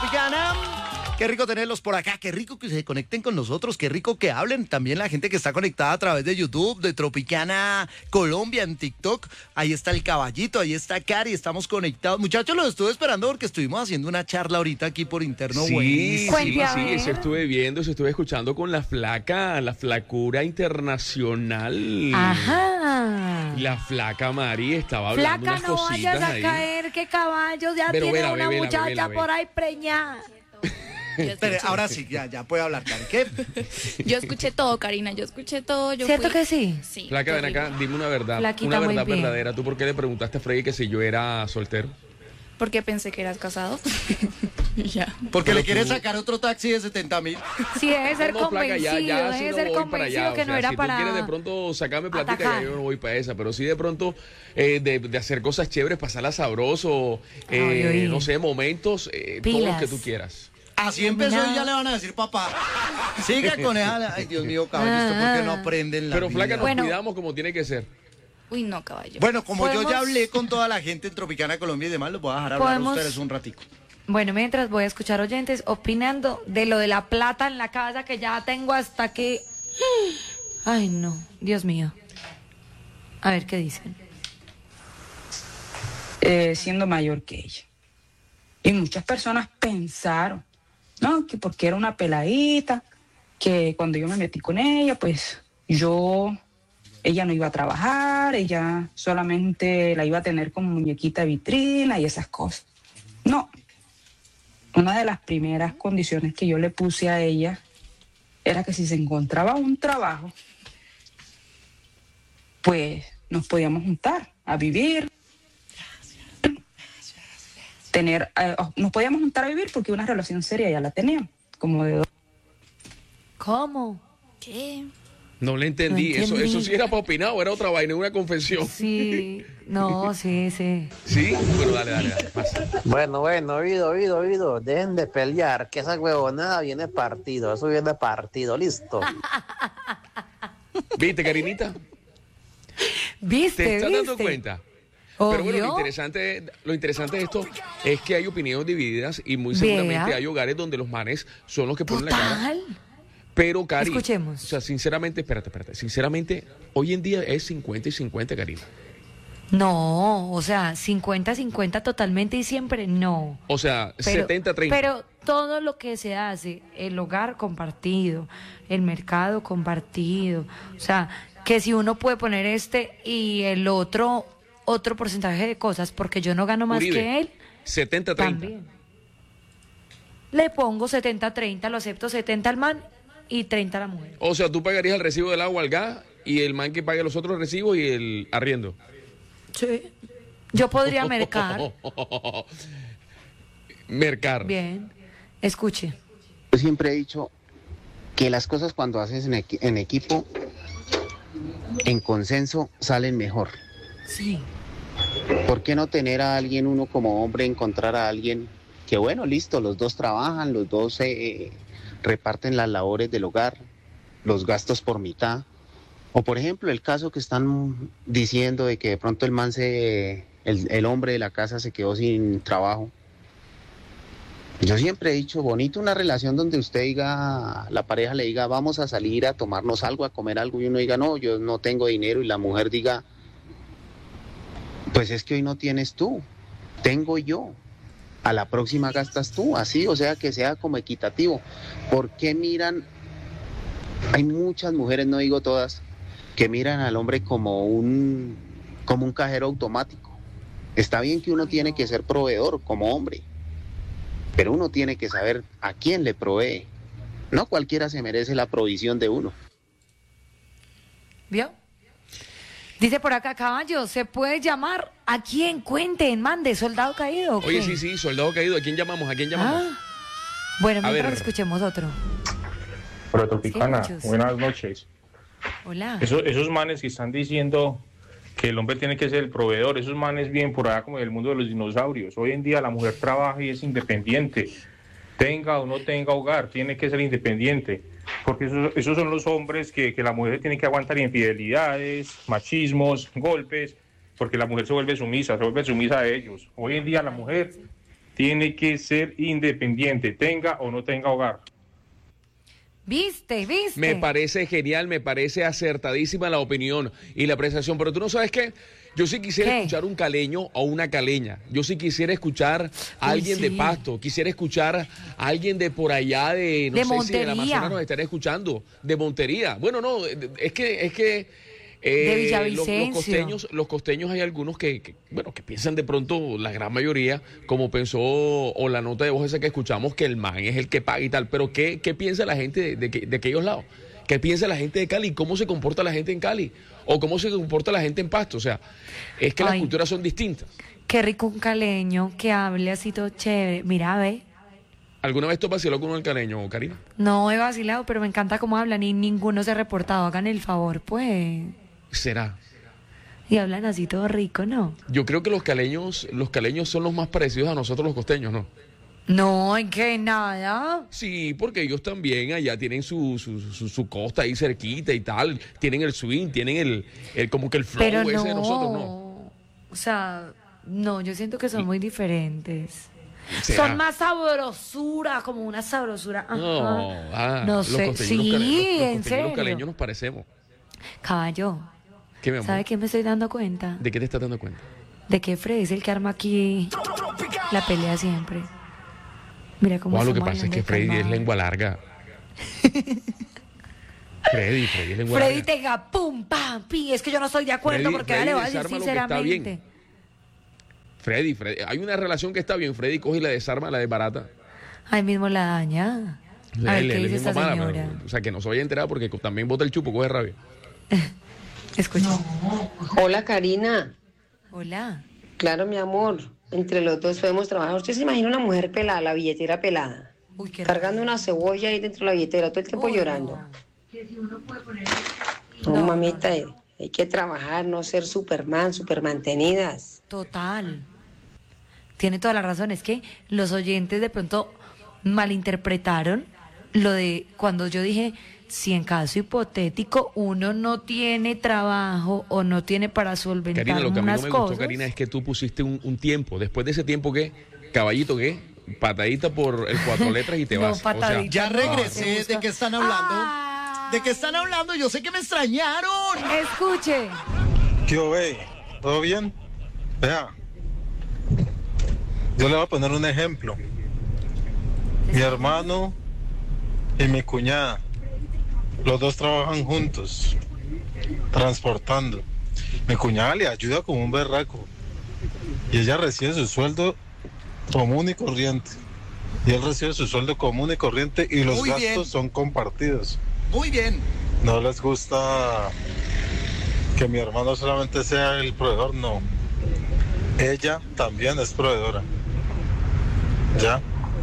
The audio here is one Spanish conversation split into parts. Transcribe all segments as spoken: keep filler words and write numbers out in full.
Tropicana. Qué rico tenerlos por acá, qué rico que se conecten con nosotros, qué rico que hablen también la gente que está conectada a través de YouTube, de Tropicana Colombia en TikTok. Ahí está el caballito, ahí está Cari, estamos conectados. Muchachos, los estuve esperando porque estuvimos haciendo una charla ahorita aquí por interno. Sí, buenísima. sí, sí, eso estuve viendo, eso estuve escuchando con la flaca, la flacura internacional. Ajá. La flaca Mari estaba hablando Flaca, unas no cositas vayas a ahí. caer, que caballo ya Pero tiene vela, una vela, muchacha vela, vela. por ahí preñada. Espere, ahora sí, ya, ya puede hablar, Cari. ¿Qué? Yo escuché todo, Karina, yo escuché todo. Yo ¿Cierto fui... que sí? Sí. Flaca, ven terrible. acá, dime una verdad, Flaquita, una muy verdad bien. verdadera. ¿Tú por qué le preguntaste a Freddy que si yo era soltero? Porque pensé que eras casado. Ya. Porque Pero le quiere tú- sacar otro taxi de setenta mil. Sí, debe ser No, flaca, convencido, ya, ya, debe si no ser voy para convencido allá. que O no sea, era si para tú quieres de pronto sacarme platica, atacar. ya yo no voy para esa. Pero sí de pronto eh, de, de hacer cosas chéveres, pasarla sabroso, eh, Ay, oí. no sé, momentos, eh, todos los Pilas. que tú quieras. Así empezó y ya le van a decir papá. Siga con esa. Ay, Dios mío, caballo, ¿usted por qué no aprenden la Pero flaca, vida? nos Bueno. cuidamos como tiene que ser. Uy, no, caballo. Bueno, como yo Podemos- ya hablé con toda la gente en Tropicana Colombia y demás, los voy a dejar hablar a Podemos- ustedes un ratico. Bueno, mientras voy a escuchar oyentes opinando de lo de la plata en la casa que ya tengo hasta que... Ay, no, Dios mío. A ver qué dicen. eh, siendo mayor que ella. Y muchas personas pensaron, no, que porque era una peladita, que cuando yo me metí con ella, pues yo, ella no iba a trabajar, ella solamente la iba a tener como muñequita de vitrina y esas cosas. No. Una de las primeras condiciones que yo le puse a ella era que si se encontraba un trabajo, pues nos podíamos juntar a vivir. Tener, eh, nos podíamos juntar a vivir porque una relación seria ya la teníamos, como de dos. ¿Cómo? ¿Qué? No le entendí. No eso, entendí. eso sí era para opinar o era otra vaina, una confesión. Sí, no, sí, sí. ¿Sí? Bueno, dale, dale, dale. Pasa. Bueno, bueno, oído, oído, oído. Dejen de pelear, que esa huevonada viene partido. Eso viene partido, listo. ¿Viste, Karinita? ¿Viste, ¿Te estás dando viste? cuenta? Pero bueno, lo Obvio. interesante, lo interesante de esto es que hay opiniones divididas y muy Vea. seguramente hay hogares donde los manes son los que ponen la cara. Total. Pero, Cari, Escuchemos. o sea, sinceramente, espérate, espérate, sinceramente, hoy en día es cincuenta y cincuenta, Karina. No, o sea, cincuenta cincuenta totalmente y siempre no. O sea, Pero- setenta treinta. Pero todo lo que se hace, el hogar compartido, el mercado compartido, o sea, que si uno puede poner este y el otro, otro porcentaje de cosas, porque yo no gano más Uribe, que él, setenta treinta. también. Le pongo setenta treinta, lo acepto setenta al man y treinta a la mujer. O sea, tú pagarías el recibo del agua, al gas y el man que pague los otros recibos y el arriendo. Sí. Yo podría mercar. Mercar. Bien. Escuche. Yo siempre he dicho que las cosas cuando haces en, equi- en equipo, en consenso, salen mejor. Sí. ¿Por qué no tener a alguien, uno como hombre, encontrar a alguien que, bueno, listo, los dos trabajan, los dos eh, reparten las labores del hogar, los gastos por mitad? O por ejemplo, el caso que están diciendo de que de pronto el man se, el, el hombre de la casa se quedó sin trabajo. Yo siempre he dicho, bonito una relación donde usted diga, la pareja le diga, vamos a salir a tomarnos algo, a comer algo, y uno diga, no, yo no tengo dinero, y la mujer diga, pues es que hoy no tienes tú, tengo yo, a la próxima gastas tú, así, o sea, que sea como equitativo. ¿Por qué miran? Hay muchas mujeres, no digo todas, que miran al hombre como un, como un cajero automático. Está bien que uno tiene que ser proveedor como hombre, pero uno tiene que saber a quién le provee. No cualquiera se merece la provisión de uno. ¿Vio? Dice por acá, caballo, ¿se puede llamar? ¿A quién? Cuenten, mande, soldado caído. ¿o Oye, qué? sí, sí, soldado caído. ¿A quién llamamos? ¿A quién llamamos? Ah, bueno, A mientras ver. escuchemos otro. Pero Tropicana, Sí, muchos. buenas noches. Hola. Eso- esos manes que están diciendo que el hombre tiene que ser el proveedor, esos manes vienen por allá como en el mundo de los dinosaurios. Hoy en día la mujer trabaja y es independiente. Tenga o no tenga hogar, tiene que ser independiente. Porque esos, esos son los hombres que, que la mujer tiene que aguantar infidelidades, machismos, golpes, porque la mujer se vuelve sumisa, se vuelve sumisa a ellos. Hoy en día la mujer tiene que ser independiente, tenga o no tenga hogar. ¿Viste? ¿Viste? Me parece genial, me parece acertadísima la opinión y la apreciación, pero tú no sabes qué, yo sí quisiera ¿Qué? escuchar un caleño o una caleña, yo sí quisiera escuchar a Uy, alguien de sí. Pasto, quisiera escuchar a alguien de por allá de, no De sé si de Montería. la Amazonas nos estará escuchando, de Montería. Bueno, no, es que, es que eh, De los, los Villavicencio. costeños, los costeños hay algunos que, que, bueno, que piensan de pronto, la gran mayoría, como pensó, o la nota de voz esa que escuchamos, que el man es el que paga y tal, pero ¿qué, qué piensa la gente de, de, que- de aquellos lados? ¿Qué piensa la gente de Cali? ¿Cómo se comporta la gente en Cali? ¿O cómo se comporta la gente en Pasto? O sea, es que las Ay. culturas son distintas. Qué rico un caleño que hable así todo chévere. Mira, ve. ¿Alguna vez tú vaciló con un caleño, Karina? No he vacilado, pero me encanta cómo hablan y ninguno se ha reportado. Hagan el favor, pues. ¿Será? Y hablan así todo rico, ¿no? Yo creo que los caleños, los caleños son los más parecidos a nosotros los costeños, ¿no? No, en que nada. Sí, porque ellos también allá tienen su, su, su, su costa ahí cerquita y tal, tienen el swing, tienen el, el como que el flow Pero ese no. de nosotros, ¿no? O sea, no, yo siento que son muy diferentes. ¿Será? Son más sabrosura, como una sabrosura. Ajá. No, ah, No los sé, costeños, sí, los cale- los- los en costeños y serio. los caleños nos parecemos. Caballo, ¿Qué, mi amor? ¿sabe qué me estoy dando cuenta? ¿De qué te estás dando cuenta? De que Freddy es el que arma aquí la pelea siempre. Mira cómo Wow, lo que estamos pasa es que hablando de Freddy es calmado. lengua larga. Freddy, Freddy es lengua Freddy larga. tenga pum, pam, pi. Es que yo no estoy de acuerdo Freddy- porque Freddy ya le voy a decir desarma lo que está bien. sinceramente. Freddy, Freddy, hay una relación que está bien. Freddy coge y la desarma, la desbarata. Ahí mismo la daña. A ver Él- qué él es dice esta lengua mala, señora. pero, o sea, que no se vaya a enterar porque también bota el chupo, coge rabia. Escucha. Hola Karina, Hola. claro mi amor, entre los dos podemos trabajar. ¿Usted se imagina una mujer pelada, la billetera pelada, Uy, qué cargando una cebolla ahí dentro de la billetera, todo el tiempo Uy, llorando? no. No, No, mamita, eh, hay que trabajar, no ser Superman, super mantenidas. Total. Tiene toda la razón. Es que los oyentes de pronto malinterpretaron lo de cuando yo dije, si en caso hipotético uno no tiene trabajo o no tiene para solventar Karina, lo que a mí no unas me cosas. gustó, Karina, es que tú pusiste un, un tiempo. Después de ese tiempo, ¿qué? Caballito, ¿qué? Patadita por el cuatro letras y te No, vas. O sea, patadita. Ya No, regresé. me gusta. ¿De qué están hablando? Ah. ¿De qué están hablando? Yo sé que me extrañaron. Escuche. ¿Qué ve? ¿Todo bien? Vea, yo le voy a poner un ejemplo. Mi hermano y mi cuñada, los dos trabajan juntos, transportando. Mi cuñada le ayuda como un berraco y ella recibe su sueldo común y corriente. Y él recibe su sueldo común y corriente y los Muy gastos bien. son compartidos. Muy bien. No les gusta que mi hermano solamente sea el proveedor, no. Ella también es proveedora. ¿Ya?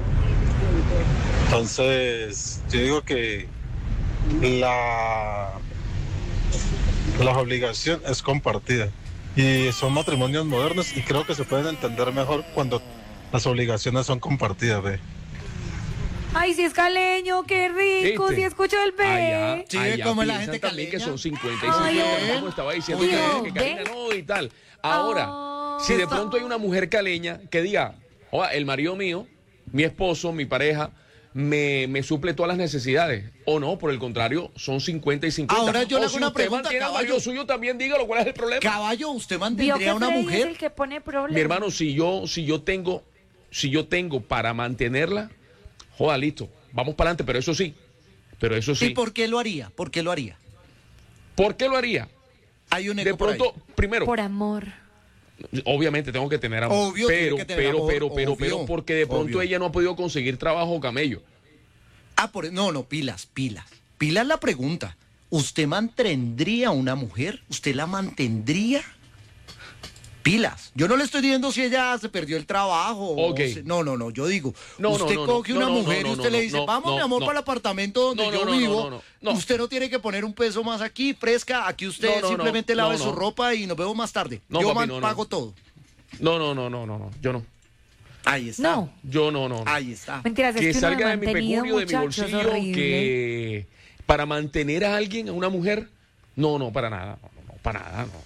Entonces, yo digo que la, la obligación es compartida. Y son matrimonios modernos y creo que se pueden entender mejor cuando las obligaciones son compartidas, ve. Ay, si es caleño, qué rico, ¿viste? si escucho el Allá, B. Sí, allá como la piensan gente también que caleña. son cincuenta y Ay, cincuenta, bien. como estaba diciendo Muy que, bien. que Karina ¿Ve? no y tal. Ahora, Ah. si de Está- pronto hay una mujer caleña que diga, oiga, el marido mío, mi esposo, mi pareja, me, me suple todas las necesidades. O no, por el contrario, son cincuenta y cincuenta. Ahora yo O le hago si una usted pregunta, mantiene al caballo. marido suyo, también dígalo, ¿cuál es el problema? Caballo, ¿usted Vio mantendría que a una Freddy es mujer? el que pone problemas. Mi hermano, si yo, si yo tengo, si yo tengo para mantenerla, joda, listo, vamos para adelante, pero eso sí, pero eso ¿Y sí. por qué lo haría? ¿Por qué lo haría? ¿Por qué lo haría? Hay un De eco por ahí. pronto, primero, Por amor. obviamente tengo que tener amor, Obvio, tiene pero, que tener pero, amor, pero, pero, obvio, pero, porque de pronto obvio. ella no ha podido conseguir trabajo o camello. Ah, por, no, no, pilas, pilas. Pilas la pregunta. ¿Usted mantendría a una mujer? ¿Usted la mantendría? Pilas. Yo no le estoy diciendo si ella se perdió el trabajo. o Ok. se- no, no, no. Yo digo, No, no, usted no, no, coge no, una no, mujer no, y usted no, le dice, no, vamos, no, mi amor, no. para el apartamento donde No, yo no, no, vivo. no, no, no. Usted no tiene que poner un peso más aquí, fresca. Aquí usted No, no, no, simplemente no, lave no. su ropa y nos vemos más tarde. No, yo papi, man- no, no. pago todo. No, no, no, no, no, no, yo no. Ahí está. No. Yo no, no. no. Ahí está. Mentiras, es Que que uno salga de mi mantenido, peculio, de mi muchachos, bolsillo, horrible. que para mantener a alguien, a una mujer, no, no, para nada, no, no, no, para nada, no.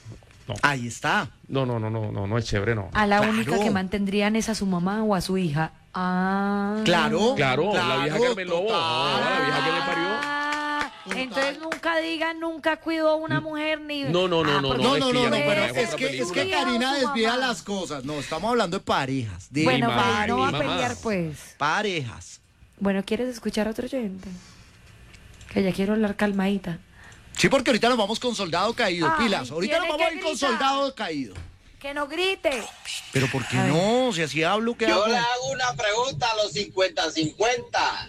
no. Ahí está. No, no, no, no, no, no es chévere, no. A la Claro. única que mantendrían es a su mamá o a su hija. Ah. Claro. Claro, la Claro, vieja Carmen Lobo, total. no, la vieja que le parió. Ah, Total. entonces nunca digan, nunca cuidó a una mujer ni... No, no, no, Ah, no, porque No, es no, que no, ya no, no, pero es es otra que, es película. que Karina Su mamá. desvía las cosas. No, estamos hablando de parejas. De Bueno, Mi para mamá, no mi va a mamá. pelear, pues. parejas. Bueno, ¿quieres escuchar a otro oyente? Que ya quiero hablar calmadita. Sí, porque ahorita nos vamos con soldado caído, Ay, pilas. Ahorita nos tiene vamos a que ir con gritar. soldado caído. Que no grite. Pero ¿por qué A ver. no? Si así hablo, ¿qué Yo hago? le hago una pregunta a los cincuenta cincuenta.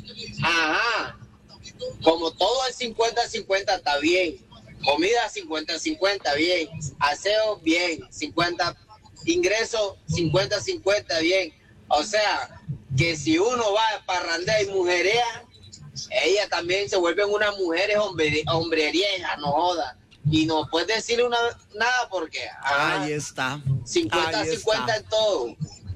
Ajá. Como todo es cincuenta cincuenta está bien. Comida cincuenta cincuenta, bien. Aseo, bien. cincuenta ingresos cincuenta cincuenta, bien. O sea, que si uno va a parrandea y mujerea, ella también se vuelven unas mujeres hombre, hombrerías, no joda. Y no puedes decirle una, nada porque ajá, Ahí está. cincuenta Ahí cincuenta está. en todo.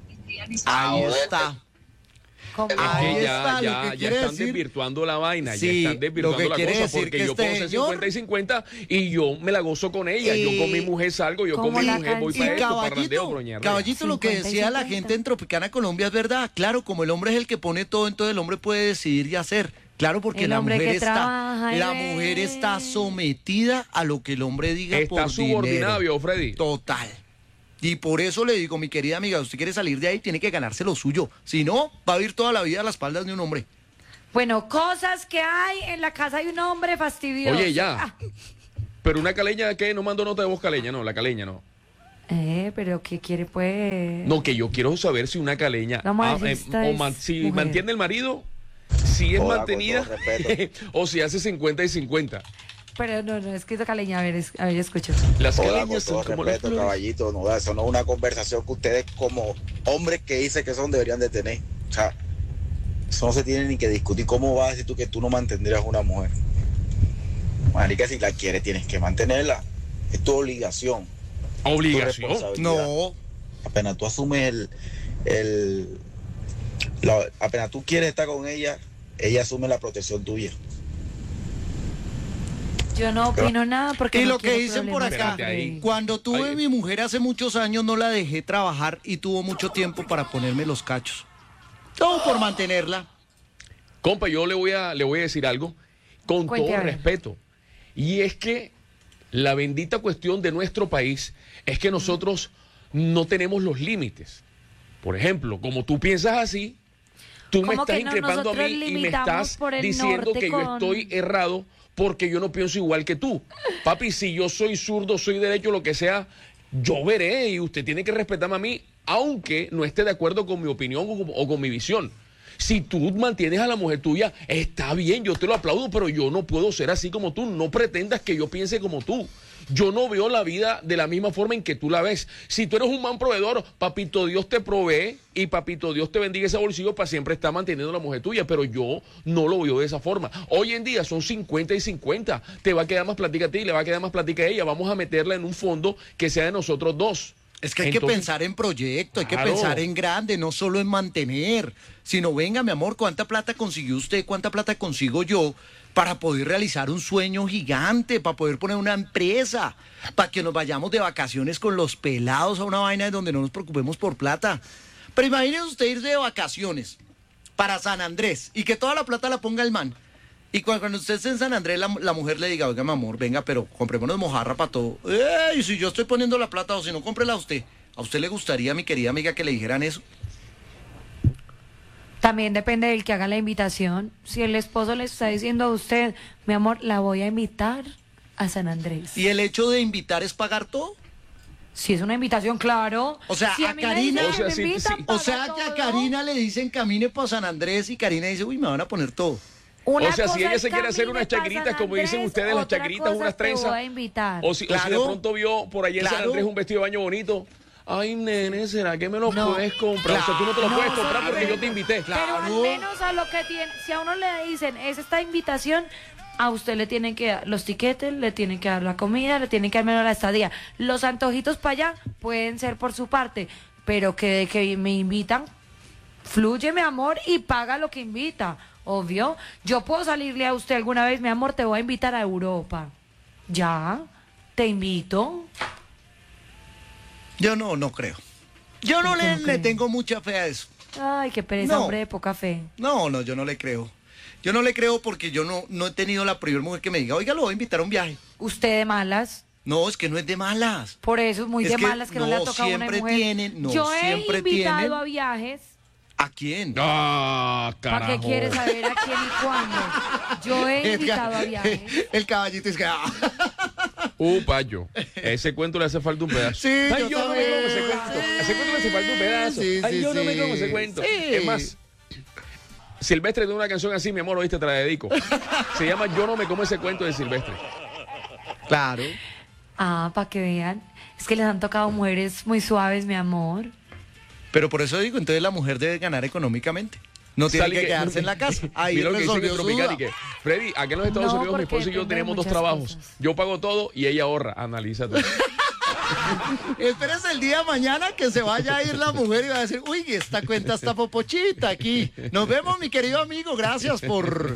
Ahí Joder, está. ¿Cómo? Es Ahí que ya, está, lo ya, que ya quiere están decir- desvirtuando la vaina, Sí, ya están desvirtuando lo que la quiere cosa, decir porque que yo este puedo ser señor- cincuenta y cincuenta y yo me la gozo con ella, Y- yo con mi mujer salgo, yo con Como mi la mujer voy canción. para Y esto, parrandeo, caballito, broñar. caballito, lo que cincuenta y decía la cincuenta. gente en Tropicana Colombia es verdad. Claro, como el hombre es el que pone todo, entonces el hombre puede decidir y hacer. Claro, porque El la hombre mujer que está, trabaja y la ve. mujer está sometida a lo que el hombre diga Está por subordinada, dinero. vio, Freddy. Total. Y por eso le digo, mi querida amiga, usted quiere salir de ahí, tiene que ganarse lo suyo. Si no, va a vivir toda la vida a las espaldas de un hombre. Bueno, cosas que hay en la casa de un hombre fastidioso. Oye, ya. Ah, Pero una caleña, ¿qué? No mando nota de voz caleña, no, la caleña no. Eh, pero ¿qué quiere pues? No, que yo quiero saber si una caleña Vamos a ah, ver si eh, esta o es man- si mujer. mantiene el marido, si es Hola, con mantenida todo respeto. o si hace cincuenta y cincuenta. Pero no, no, es que esa caleña, a ver, es- a ver, escucho. Las Hola, con caleñas todo son como las respeto, flores. caballito, no, eso no es una conversación que ustedes como hombres que dicen que son deberían de tener. O sea, eso no se tiene ni que discutir. ¿Cómo vas a decir tú que tú no mantendrías una mujer? Marica, si la quieres tienes que mantenerla. Es tu obligación. tu Obligación. responsabilidad. No. Apenas tú asumes el... el la- apenas tú quieres estar con ella, ella asume la protección tuya. Yo no opino nada porque Y no lo que quiero dicen por problemas. acá, Espérate ahí. cuando tuve Ay. mi mujer hace muchos años, no la dejé trabajar y tuvo mucho tiempo para ponerme los cachos. Todo por mantenerla. Compa, yo le voy a, le voy a decir algo con Cuente, todo a ver. respeto. Y es que la bendita cuestión de nuestro país es que nosotros no tenemos los límites. Por ejemplo, como tú piensas así, tú me ¿Cómo estás que no? increpando a Nosotros mí y me limitamos estás por el diciendo norte que yo con- estoy errado porque yo no pienso igual que tú. Papi, si yo soy zurdo, soy derecho, lo que sea, yo veré y usted tiene que respetarme a mí, aunque no esté de acuerdo con mi opinión o con, o con mi visión. Si tú mantienes a la mujer tuya, está bien, yo te lo aplaudo, pero yo no puedo ser así como tú. No pretendas que yo piense como tú. Yo no veo la vida de la misma forma en que tú la ves. Si tú eres un man proveedor, papito Dios te provee y papito Dios te bendiga ese bolsillo para siempre estar manteniendo a la mujer tuya, pero yo no lo veo de esa forma. Hoy en día son cincuenta y cincuenta. Te va a quedar más plática a ti, le va a quedar más plática a ella. Vamos a meterla en un fondo que sea de nosotros dos. Es que hay Entonces, que pensar en proyecto, hay claro. que pensar en grande, no solo en mantener, sino venga, mi amor, ¿cuánta plata consiguió usted? ¿Cuánta plata consigo yo para poder realizar un sueño gigante, para poder poner una empresa, para que nos vayamos de vacaciones con los pelados a una vaina en donde no nos preocupemos por plata? Pero imagínese usted irse de vacaciones para San Andrés y que toda la plata la ponga el man. Y cu- cuando usted esté en San Andrés, la, la mujer le diga, oiga, mi amor, venga, pero comprémonos mojarra para todo. ¡Ey! Si yo estoy poniendo la plata o si no, cómprela a usted. ¿A usted le gustaría, mi querida amiga, que le dijeran eso? También depende del que haga la invitación. Si el esposo le está diciendo a usted, mi amor, la voy a invitar a San Andrés. ¿Y el hecho de invitar es pagar todo? Si es una invitación, claro. O sea, si a mí me Karina- dicen que O sea, me sí, invitan, sí. O paga sea, que a todo. Karina le dicen camine para San Andrés y Karina dice, uy, me van a poner todo. Una O sea, si cosa ella es se quiere hacer camine unas pa' chagritas, San como dicen Andrés, ustedes, las otra chagritas, cosa unas es te trenzas. voy a invitar. O si, o si de Claro. pronto vio por allá en San Claro. Andrés un vestido de baño bonito. Ay, nene, ¿será que me lo No. puedes comprar? O sea, tú no te lo No, puedes comprar eso porque no. yo te invité. Pero al Claro. menos a lo que tiene, si a uno le dicen, es esta invitación, a usted le tienen que dar los tiquetes, le tienen que dar la comida, le tienen que dar menos la estadía. Los antojitos para allá pueden ser por su parte, pero que de que me invitan, fluye, mi amor, y paga lo que invita. Obvio, yo puedo salirle a usted alguna vez, mi amor, te voy a invitar a Europa. Ya, te invito. Yo no, no creo. Yo no le, le tengo mucha fe a eso. Ay, qué pereza, No. hombre de poca fe. No, no, yo no le creo. Yo no le creo porque yo no, no he tenido la primera mujer que me diga, oiga, lo voy a invitar a un viaje. ¿Usted de malas? No, es que no es de malas. Por eso es muy Es de que malas que no, le ha no, tocado a una siempre mujer. tienen, no, Yo he siempre invitado tienen. a viajes. ¿A quién? Ah, ¿Para qué carajo. quieres saber a quién y cuándo? Yo he invitado a viajes. El caballito es que... ah. Uh, payo. Ese cuento le hace falta un pedazo. Sí, Ay, yo yo, no me también. como ese cuento. A ese cuento le hace falta un pedazo. Sí, Ay, sí, yo no me sí. como ese cuento. Sí. Es más, Silvestre tiene una canción así, mi amor, oíste, te la dedico. Se llama Yo no me como ese cuento de Silvestre. Claro. Ah, para que vean. Es que les han tocado mujeres muy suaves, mi amor. Pero por eso digo, entonces la mujer debe ganar económicamente. No tiene Sale que quedarse en la casa. Ahí Mira lo que dicen en resolvió su Tropicana duda. y que, Freddy, aquí en los Estados No, Unidos mi porque esposo y yo depende de tenemos dos muchas trabajos. cosas. Yo pago todo y ella ahorra. Analiza tú. Espérese el día de mañana que se vaya a ir la mujer y va a decir, uy, esta cuenta está popochita aquí. Nos vemos, mi querido amigo. Gracias por,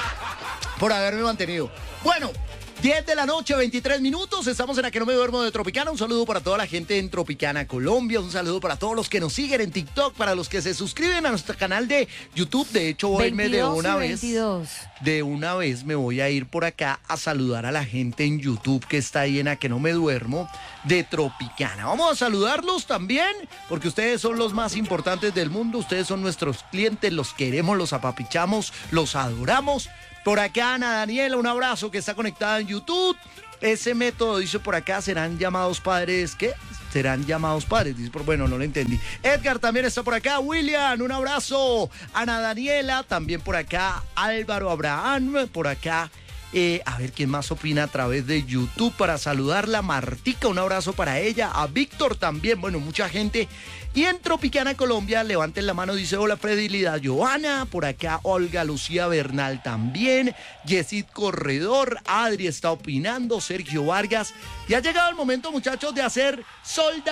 por haberme mantenido. Bueno, diez de la noche, veintitrés minutos. Estamos en A Que No Me Duermo de Tropicana. Un saludo para toda la gente en Tropicana, Colombia. Un saludo para todos los que nos siguen en TikTok, para los que se suscriben a nuestro canal de YouTube. De hecho, voy a irme de veintidós una y vez. veintidós. De una vez me voy a ir por acá a saludar a la gente en YouTube que está ahí en A Que No Me Duermo de Tropicana. Vamos a saludarlos también porque ustedes son los más importantes del mundo. Ustedes son nuestros clientes, los queremos, los apapichamos, los adoramos. Por acá Ana Daniela, un abrazo, que está conectada en YouTube. Ese método, dice por acá, serán llamados padres, ¿qué? Serán llamados padres, dice, por bueno, no lo entendí. Edgar también está por acá, William, un abrazo. Ana Daniela, también por acá, Álvaro Abraham, por acá. Eh, a ver quién más opina a través de YouTube para saludarla. Martica, un abrazo para ella. A Víctor también, bueno, mucha gente. Y en Tropicana, Colombia, levanten la mano, dice hola Freddy, Lida Joana, por acá Olga Lucía Bernal también, Yesid Corredor, Adri está opinando, Sergio Vargas. Y ha llegado el momento, muchachos, de hacer solda.